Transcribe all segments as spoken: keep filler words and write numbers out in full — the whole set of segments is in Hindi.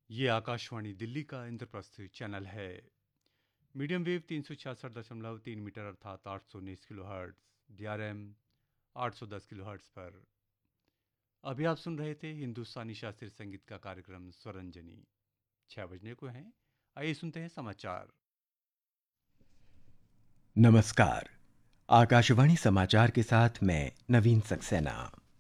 ये आकाशवाणी दिल्ली का इंद्रप्रस्थ चैनल है। मीडियम वेव तीन सौ छियासठ दशमलव तीन मीटर अर्थात आठ सौ उन्नीस kilo hertz D R M आठ सौ दस किलो हर्ट्स पर। अभी आप सुन रहे थे हिंदुस्तानी शास्त्रीय संगीत का कार्यक्रम स्वरंजनी। छह बजने को हैं। आइए सुनते हैं समाचार। नमस्कार। आकाशवाणी समाचार के साथ मैं नवीन सक्सेना।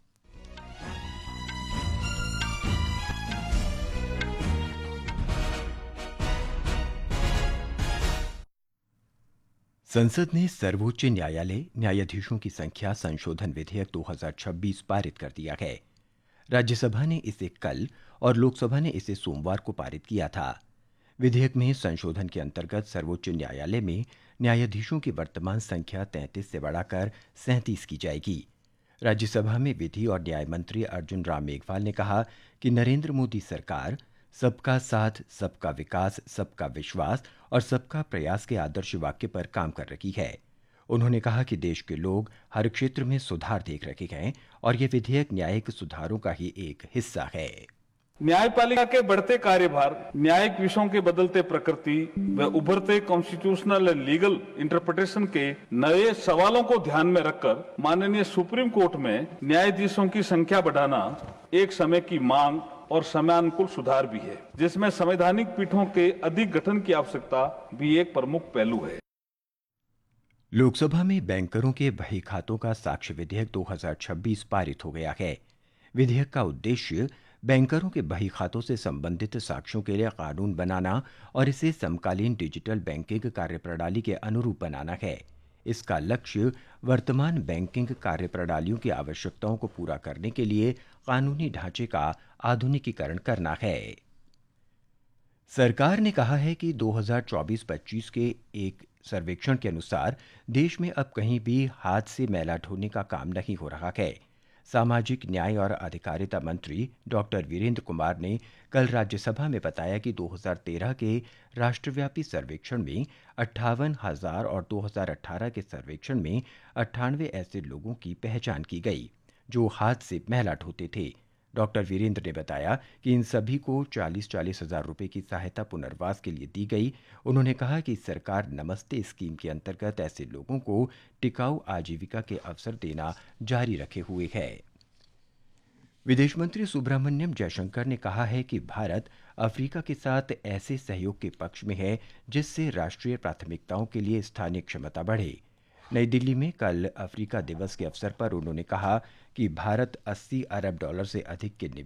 संसद ने सर्वोच्च न्यायालय न्यायाधीशों की संख्या संशोधन विधेयक दो हज़ार छब्बीस पारित कर दिया है। राज्यसभा ने इसे कल और लोकसभा ने इसे सोमवार को पारित किया था। विधेयक में संशोधन के अंतर्गत सर्वोच्च न्यायालय में न्यायाधीशों की वर्तमान संख्या तैंतीस से बढ़ाकर सैंतीस की जाएगी। राज्यसभा में विधि और न्याय मंत्री अर्जुन राम मेघवाल ने कहा कि नरेंद्र मोदी सरकार सबका साथ, सबका विकास, सबका विश्वास और सबका प्रयास के आदर्श वाक्य पर काम कर रही है। उन्होंने कहा कि देश के लोग हर क्षेत्र में सुधार देख रहे हैं और ये विधेयक न्यायिक सुधारों का ही एक हिस्सा है। न्यायपालिका के बढ़ते कार्यभार, न्यायिक विषयों के बदलते प्रकृति व उभरते कॉन्स्टिट्यूशनल एंड लीगल इंटरप्रिटेशन के नए सवालों को ध्यान में रखकर माननीय सुप्रीम कोर्ट में न्यायाधीशों की संख्या बढ़ाना एक समय की मांग और समयानुकूल सुधार भी है, जिसमें संवैधानिक पीठों के अधिक गठन की आवश्यकता भी एक प्रमुख पहलू है। लोकसभा में बैंकरों के बही खातों का साक्ष्य विधेयक दो हज़ार छब्बीस पारित हो गया है। विधेयक का उद्देश्य बैंकरों के बही खातों से संबंधित साक्ष्यों के लिए कानून बनाना और इसे समकालीन डिजिटल बैंकिंग कार्यप्रणाली के अनुरूप बनाना है। इसका लक्ष्य वर्तमान बैंकिंग कार्यप्रणालियों की आवश्यकताओं को पूरा करने के लिए कानूनी ढांचे का आधुनिकीकरण करना है। सरकार ने कहा है कि दो हज़ार चौबीस पच्चीस के एक सर्वेक्षण के अनुसार देश में अब कहीं भी हाथ से मैला ढोने का काम नहीं हो रहा है। सामाजिक न्याय और अधिकारिता मंत्री डॉक्टर वीरेंद्र कुमार ने कल राज्यसभा में बताया कि दो हज़ार तेरह के राष्ट्रव्यापी सर्वेक्षण में अट्ठावन हजार और दो हज़ार अठारह के सर्वेक्षण में अट्ठानवे ऐसे लोगों की पहचान की गई जो हाथ से मैला ढोते थे। डॉक्टर वीरेंद्र ने बताया कि इन सभी को चालीस चालीस हजार रुपये की सहायता पुनर्वास के लिए दी गई। उन्होंने कहा कि सरकार नमस्ते स्कीम के अंतर्गत ऐसे लोगों को टिकाऊ आजीविका के अवसर देना जारी रखे हुए है। विदेश मंत्री सुब्रमण्यम जयशंकर ने कहा है कि भारत अफ्रीका के साथ ऐसे सहयोग के पक्ष में है जिससे राष्ट्रीय प्राथमिकताओं के लिए स्थानीय क्षमता बढ़े। नई दिल्ली में कल अफ्रीका दिवस के अवसर पर उन्होंने कहा कि भारत अस्सी अरब डॉलर से अधिक के